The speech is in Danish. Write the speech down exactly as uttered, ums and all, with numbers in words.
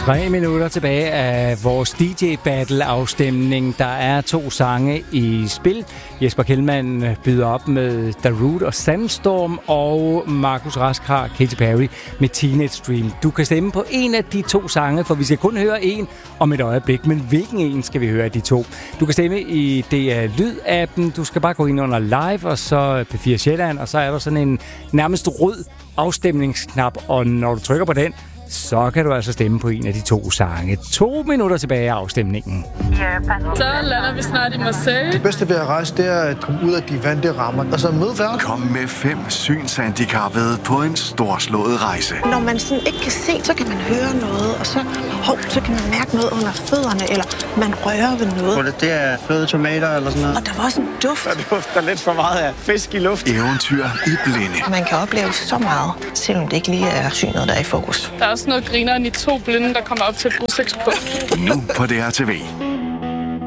Tre minutter tilbage af vores D J-battle-afstemning. Der er to sange i spil. Jesper Kjellmann byder op med Darude og Sandstorm, og Markus Rask har Katy Perry med Teenage Dream. Du kan stemme på en af de to sange, for vi skal kun høre en om et øjeblik. Men hvilken en skal vi høre af de to? Du kan stemme i D R Lyd-appen. Du skal bare gå ind under live, og så P fire Sjælland, og så er der sådan en nærmest rød afstemningsknap, og når du trykker på den, så kan du altså stemme på en af de to sange. To minutter tilbage af afstemningen. Så lander vi snart i Marseille. Det bedste ved at rejse, det er at komme ud af de vante rammer, og så møde verden. Kom med fem synshandicappede på en storslået rejse. Når man sådan ikke kan se, så kan man høre noget, og så, hov, så kan man mærke noget under fødderne, eller man rører ved noget. Det er fløde tomater eller sådan noget. Og der var også en duft. Der dufter lidt for meget af fisk i luft. Eventyr i blinde. Man kan opleve så meget, selvom det ikke lige er synet, der er i fokus. Der er også noget grineren i to blinde, der kommer op til et udsigtspunkt. Nu på D R T V.